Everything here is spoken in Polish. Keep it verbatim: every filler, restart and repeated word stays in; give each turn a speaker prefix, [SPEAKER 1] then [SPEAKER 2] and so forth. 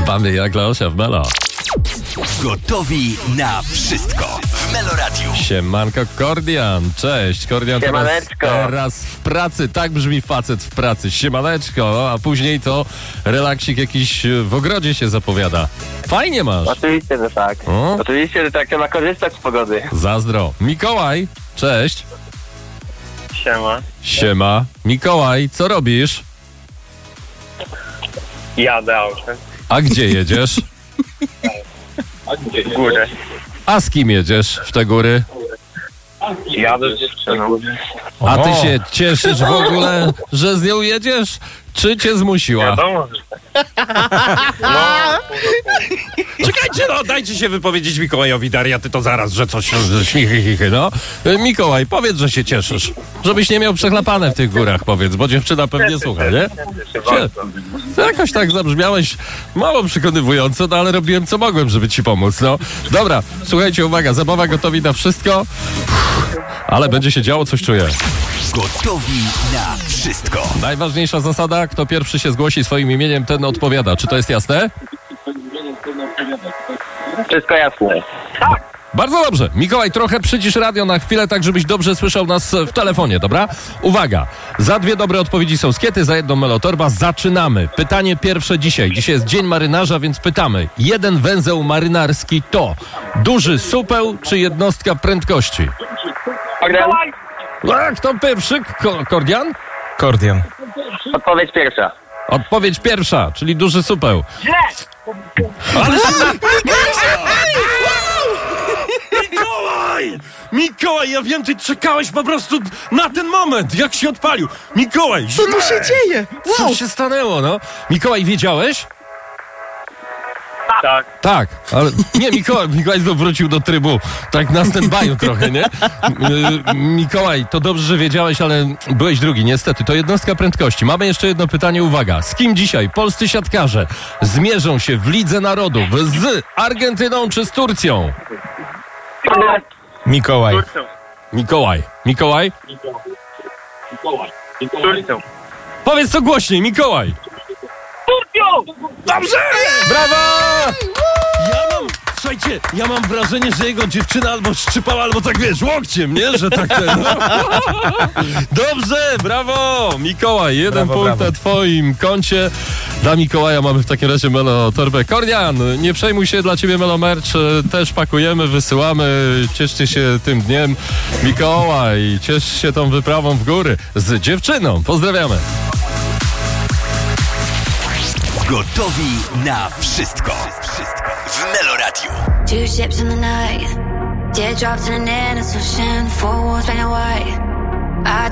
[SPEAKER 1] Mamy jak Leosia w Melo.
[SPEAKER 2] Gotowi na wszystko w Melo Radio.
[SPEAKER 1] Siemanko, Kordian. Cześć, Kordian. Teraz, teraz w pracy. Tak brzmi facet w pracy. Siemaneczko. A później to relaksik jakiś w ogrodzie się zapowiada. Fajnie masz.
[SPEAKER 3] Oczywiście, że tak.
[SPEAKER 1] O?
[SPEAKER 3] Oczywiście, że tak, trzeba korzystać z pogody.
[SPEAKER 1] Zazdro. Mikołaj, cześć.
[SPEAKER 3] Siema.
[SPEAKER 1] Siema. Mikołaj, co robisz?
[SPEAKER 3] Jadę autem.
[SPEAKER 1] A gdzie jedziesz?
[SPEAKER 3] W górę.
[SPEAKER 1] A z kim jedziesz w te góry?
[SPEAKER 3] Jadę z dziewczyną.
[SPEAKER 1] A ty się cieszysz w ogóle, że z nią jedziesz? Czy cię zmusiła?
[SPEAKER 3] Wiadomo, że no,
[SPEAKER 1] Czekajcie, no, dajcie się wypowiedzieć Mikołajowi, Daria, ty to zaraz, że coś, że śmichy, chichy, no. Mikołaj, powiedz, że się cieszysz. Żebyś nie miał przechlapane w tych górach, powiedz, bo dziewczyna pewnie słucha, nie? Cie- Jakoś tak zabrzmiałeś mało przekonywująco, no ale robiłem co mogłem, żeby ci pomóc, no. Dobra, słuchajcie, uwaga, zabawa gotowi na wszystko, Uff, ale będzie się działo, coś czuję.
[SPEAKER 2] Gotowi na wszystko.
[SPEAKER 1] Najważniejsza zasada, kto pierwszy się zgłosi swoim imieniem, ten odpowiada. Czy to jest jasne?
[SPEAKER 3] wszystko jasne.
[SPEAKER 1] Bardzo dobrze. Mikołaj, trochę przycisz radio na chwilę, tak żebyś dobrze słyszał nas w telefonie, dobra? Uwaga, za dwie dobre odpowiedzi są skiety, za jedną melotorba. Zaczynamy. Pytanie pierwsze dzisiaj. Dzisiaj jest Dzień Marynarza, więc pytamy. Jeden węzeł marynarski to duży supeł czy jednostka prędkości? A, kto pierwszy? Ko- Kordian?
[SPEAKER 4] Kordian.
[SPEAKER 3] Odpowiedź pierwsza.
[SPEAKER 1] Odpowiedź pierwsza, czyli duży supeł. Ale Mikołaj! Mikołaj, ja wiem, ty czekałeś po prostu na ten moment, jak się odpalił. Mikołaj!
[SPEAKER 4] Co tu się dzieje? Wow.
[SPEAKER 1] Co się stanęło, no? Mikołaj, wiedziałeś?
[SPEAKER 3] Tak.
[SPEAKER 1] Tak, ale nie, Mikołaj, Mikołaj znów wrócił do trybu, tak na stand-by'u trochę, nie? Yy, Mikołaj, to dobrze, że wiedziałeś, ale byłeś drugi, niestety. To jednostka prędkości. Mamy jeszcze jedno pytanie, uwaga. Z kim dzisiaj polscy siatkarze zmierzą się w Lidze Narodów? Z Argentyną czy z Turcją?
[SPEAKER 4] Mikołaj.
[SPEAKER 1] Mikołaj. Mikołaj?
[SPEAKER 3] Turcją.
[SPEAKER 1] Powiedz to głośniej, Mikołaj. Dobrze! Brawo! Ja mam, słuchajcie, ja mam wrażenie, że jego dziewczyna albo szczypała, albo tak wiesz, łokciem, nie? Że tak ten, no. Dobrze, brawo! Mikołaj, jeden
[SPEAKER 4] Brawo,
[SPEAKER 1] punkt
[SPEAKER 4] brawo.
[SPEAKER 1] na twoim koncie. Dla Mikołaja mamy w takim razie Melo torbę. Kordian, nie przejmuj się, dla ciebie Melo merch też pakujemy, wysyłamy. Cieszcie się tym dniem. Mikołaj, ciesz się tą wyprawą w góry z dziewczyną. Pozdrawiamy.
[SPEAKER 2] Gotowi na wszystko. Wszystko w Melo Radio.
[SPEAKER 5] Two ships in the night, teardrops in an endless ocean, four walls black and white. I